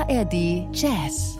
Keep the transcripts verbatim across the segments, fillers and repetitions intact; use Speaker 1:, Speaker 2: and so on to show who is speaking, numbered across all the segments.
Speaker 1: A R D Jazz.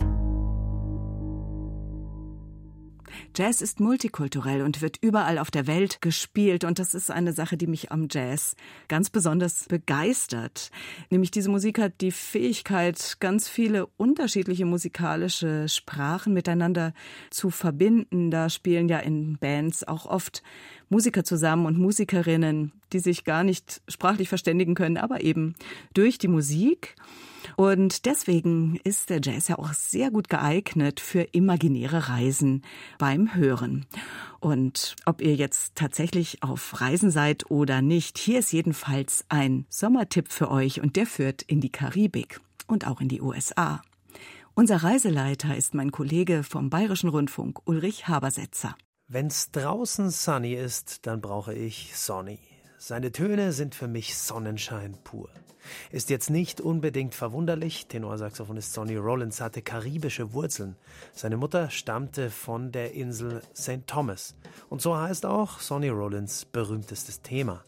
Speaker 2: Jazz ist multikulturell und wird überall auf der Welt gespielt. Und das ist eine Sache, die mich am Jazz ganz besonders begeistert. Nämlich diese Musik hat die Fähigkeit, ganz viele unterschiedliche musikalische Sprachen miteinander zu verbinden. Da spielen ja in Bands auch oft Musiker zusammen und Musikerinnen, die sich gar nicht sprachlich verständigen können, aber eben durch die Musik. Und deswegen ist der Jazz ja auch sehr gut geeignet für imaginäre Reisen beim Hören. Und ob ihr jetzt tatsächlich auf Reisen seid oder nicht, hier ist jedenfalls ein Sommertipp für euch und der führt in die Karibik und auch in die U S A. Unser Reiseleiter ist mein Kollege vom Bayerischen Rundfunk, Ulrich Habersetzer.
Speaker 3: Wenn's draußen sunny ist, dann brauche ich Sonny. Seine Töne sind für mich Sonnenschein pur. Ist jetzt nicht unbedingt verwunderlich, Tenorsaxophonist Sonny Rollins hatte karibische Wurzeln. Seine Mutter stammte von der Insel Saint Thomas. Und so heißt auch Sonny Rollins berühmtestes Thema.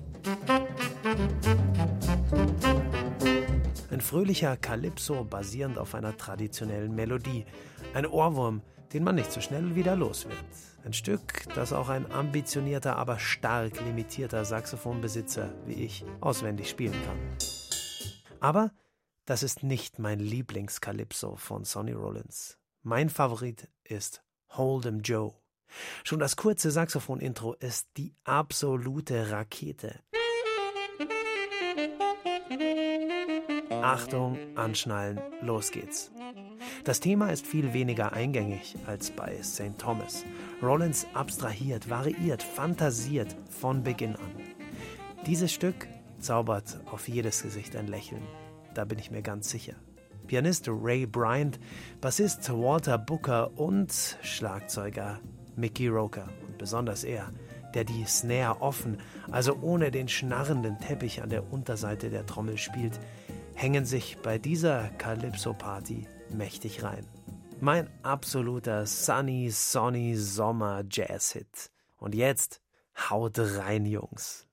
Speaker 3: Ein fröhlicher Calypso basierend auf einer traditionellen Melodie. Ein Ohrwurm, den man nicht so schnell wieder los wird. Ein Stück, das auch ein ambitionierter, aber stark limitierter Saxophonbesitzer wie ich auswendig spielen kann. Aber das ist nicht mein Lieblings-Calypso von Sonny Rollins. Mein Favorit ist Hold'em Joe. Schon das kurze Saxophon-Intro ist die absolute Rakete. Achtung, anschnallen, los geht's. Das Thema ist viel weniger eingängig als bei Saint Thomas. Rollins abstrahiert, variiert, fantasiert von Beginn an. Dieses Stück zaubert auf jedes Gesicht ein Lächeln. Da bin ich mir ganz sicher. Pianist Ray Bryant, Bassist Walter Booker und Schlagzeuger Mickey Roker. Und besonders er, der die Snare offen, also ohne den schnarrenden Teppich an der Unterseite der Trommel spielt, hängen sich bei dieser Calypso-Party mächtig rein. Mein absoluter Sunny, Sonny Sommer-Jazz-Hit. Und jetzt haut rein, Jungs.